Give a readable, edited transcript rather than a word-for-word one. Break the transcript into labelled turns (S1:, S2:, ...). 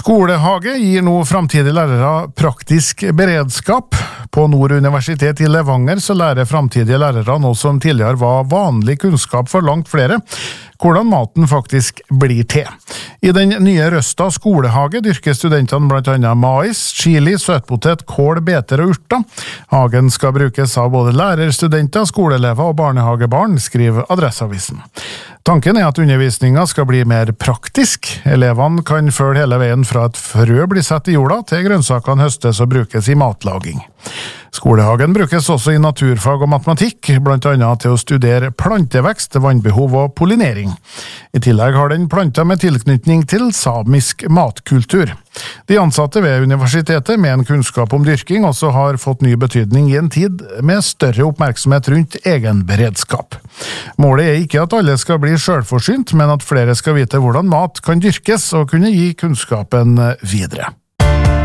S1: Skolehage gir nå framtidige lærere praktisk beredskap. På Nord Universitet i Levanger så lærer framtidige lærere noe som tidligere var vanlig kunnskap for langt flere, hvordan maten faktisk blir til. I den nye Røsta skolehage dyrker studentene blant annet mais, chili, søtpotet, kål, beter og urter. Hagen skal brukes av både lærerstudenter, skoleelever og barnehagebarn, skriver Adresseavisen. Tanken er at undervisningen skal bli mer praktisk. Elevene kan følge hele veien fra et frø blir satt i jorda til grønnsakene høstes og brukes i matlaging. Skolehagen brukes også i naturfag og matematikk, blant annet til å studere plantevekst, vannbehov og pollinering. I tillegg har den planter med tilknytning til samisk matkultur. De ansatte ved universitetet med en kunnskap om dyrking også har fått ny betydning i en tid med større oppmerksomhet rundt egen beredskap. Målet er ikke at alle skal bli selvforsynt, men at flere skal vite hvordan mat kan dyrkes og kunne gi kunnskapen videre.